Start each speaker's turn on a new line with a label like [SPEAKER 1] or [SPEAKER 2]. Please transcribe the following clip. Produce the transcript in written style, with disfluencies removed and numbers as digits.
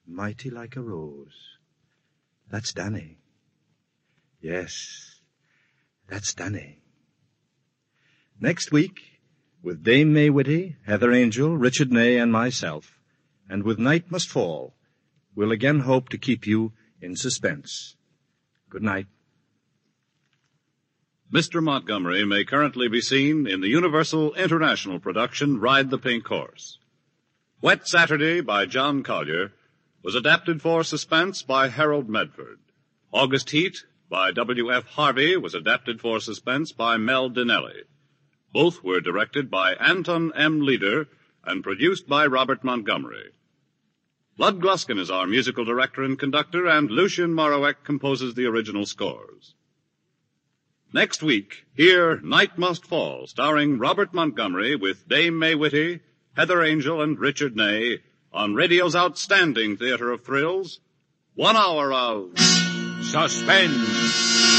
[SPEAKER 1] mighty like a rose. That's Danny. Yes, that's Danny. Next week, with Dame May Whitty, Heather Angel, Richard Ney, and myself, and with Night Must Fall, we'll again hope to keep you in suspense. Good night.
[SPEAKER 2] Mr. Montgomery may currently be seen in the Universal International production Ride the Pink Horse. Wet Saturday by John Collier was adapted for suspense by Harold Medford. August Heat by W.F. Harvey was adapted for suspense by Mel Dinelli. Both were directed by Anton M. Leader and produced by Robert Montgomery. Lud Gluskin is our musical director and conductor, and Lucien Moraweck composes the original scores. Next week, hear Night Must Fall, starring Robert Montgomery with Dame May Whitty, Heather Angel, and Richard Ney on radio's outstanding theater of thrills, 1 hour of
[SPEAKER 3] Suspense.